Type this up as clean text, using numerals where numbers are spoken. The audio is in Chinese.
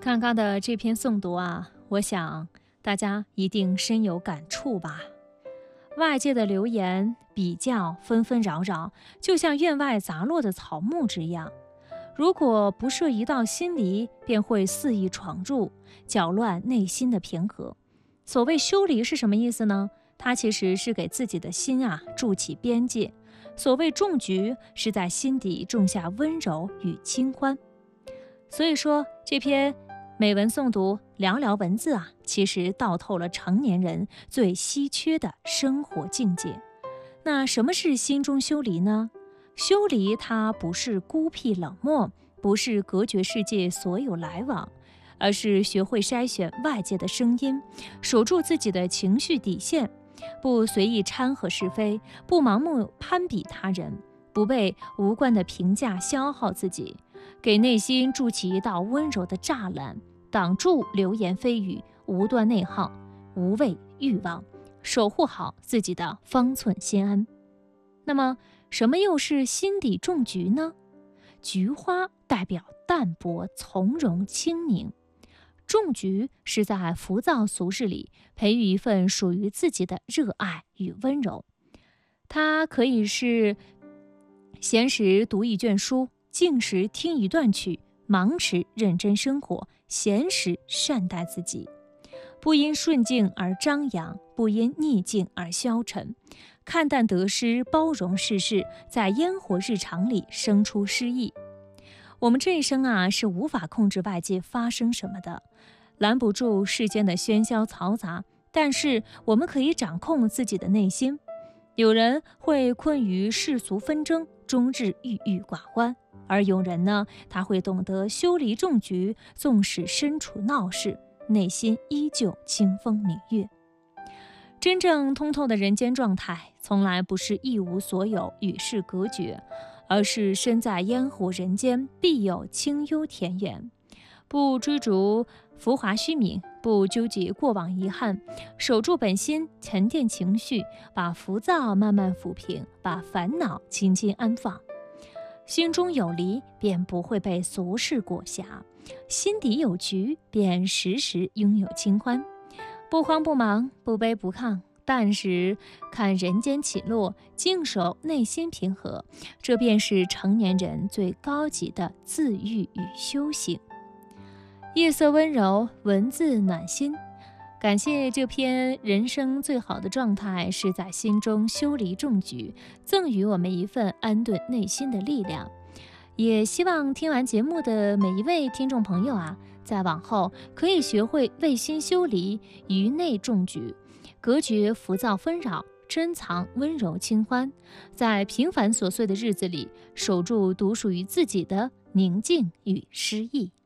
刚刚的这篇诵读啊，我想大家一定深有感触吧。外界的流言比较纷纷扰扰，就像院外杂落的草木之一样，如果不涉一到心离，便会肆意闯入，搅乱内心的平和。所谓修离是什么意思呢？它其实是给自己的心筑起边界。所谓种菊，是在心底种下温柔与清欢。所以说，这篇美文诵读寥寥文字其实道透了成年人最稀缺的生活境界。那什么是心中修离呢？修离它不是孤僻冷漠，不是隔绝世界所有来往，而是学会筛选外界的声音，守住自己的情绪底线，不随意掺和是非，不盲目攀比他人，不被无关的评价消耗自己，给内心筑起一道温柔的栅栏，挡住流言蜚语、无端内耗、无谓欲望，守护好自己的方寸心安。那么什么又是心底种菊呢？菊花代表淡泊、从容、清宁。种菊是在浮躁俗世里培育一份属于自己的热爱与温柔。它可以是闲时读一卷书，静时听一段曲，忙时认真生活，闲时善待自己。不因顺境而张扬，不因逆境而消沉，看淡得失，包容世事，在烟火日常里生出诗意。我们这一生是无法控制外界发生什么的，拦不住世间的喧嚣嘈杂，但是我们可以掌控自己的内心。有人会困于世俗纷争，终日郁郁寡欢，而有人呢，他会懂得修篱种菊，纵使身处闹市，内心依旧清风明月。真正通透的人间状态，从来不是一无所有，与世隔绝，而是身在烟火人间，必有清幽田园。不追逐浮华虚名，不纠结过往遗憾，守住本心，沉淀情绪，把浮躁慢慢抚平，把烦恼轻轻安放。心中有离，便不会被俗事裹挟；心底有菊，便时时拥有清欢。不慌不忙，不卑不亢，淡时看人间起落，静守内心平和，这便是成年人最高级的自愈与修行。夜色温柔，文字暖心。感谢这篇人生最好的状态是在心中修篱种菊，赠予我们一份安顿内心的力量。也希望听完节目的每一位听众朋友在往后可以学会为心修篱，于内种菊，隔绝浮躁纷扰，珍藏温柔清欢，在平凡琐碎的日子里守住独属于自己的宁静与诗意。